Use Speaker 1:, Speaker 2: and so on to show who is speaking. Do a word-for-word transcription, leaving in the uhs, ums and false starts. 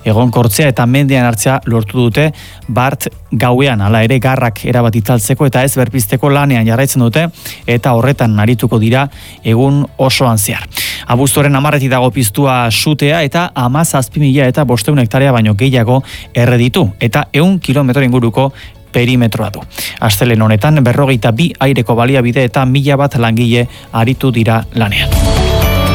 Speaker 1: egonkortzea eta mendean hartzea lortu dute bart gauean, hala ere garrak erabat itzaltzeko eta ez berpizteko lanean jarraitzen dute eta horretan arituko dira egun osoan zehar. Abuztuaren hamarretik dago piztua sutea eta hamazazpi mila eta bostehun hektarea baino gehiago erreditu eta ehun kilometro inguruko perimetroa du. Astelehen honetan berrogeita bi aireko baliabide eta mila bat langile aritu dira lanean.